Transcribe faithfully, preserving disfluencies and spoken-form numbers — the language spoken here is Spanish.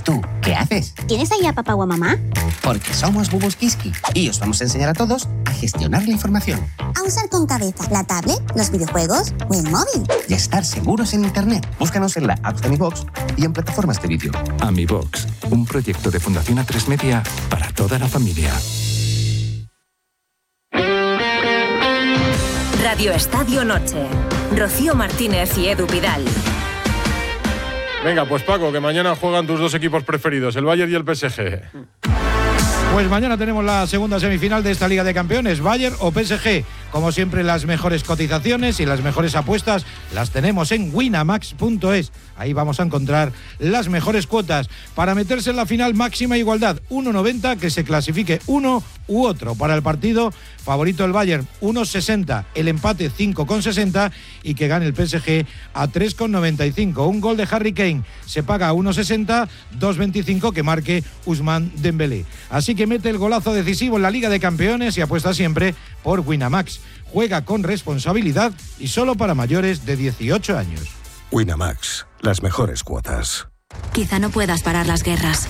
¿Tú qué haces? ¿Tienes ahí a papá o a mamá? Porque somos Bubus Kiski y os vamos a enseñar a todos a gestionar la información. A usar con cabeza la tablet, los videojuegos o el móvil. Y a estar seguros en Internet. Búscanos en la app de AmiBox y en plataformas de vídeo. AmiBox, un proyecto de Fundación A tres Media para toda la familia. Radio Estadio Noche. Rocío Martínez y Edu Pidal. Venga, pues Paco, que mañana juegan tus dos equipos preferidos, el Bayern y el P S G. Pues mañana tenemos la segunda semifinal de esta Liga de Campeones, Bayern o P S G. Como siempre, las mejores cotizaciones y las mejores apuestas las tenemos en winamax punto es. Ahí vamos a encontrar las mejores cuotas. Para meterse en la final, máxima igualdad, uno noventa, que se clasifique uno u otro. Para el partido, favorito el Bayern, uno sesenta, el empate cinco sesenta y que gane el P S G a tres noventa y cinco. Un gol de Harry Kane se paga a uno sesenta, dos veinticinco que marque Ousmane Dembélé. Así que mete el golazo decisivo en la Liga de Campeones y apuesta siempre por Winamax. Juega con responsabilidad y solo para mayores de dieciocho años. Winamax, las mejores cuotas. Quizá no puedas parar las guerras,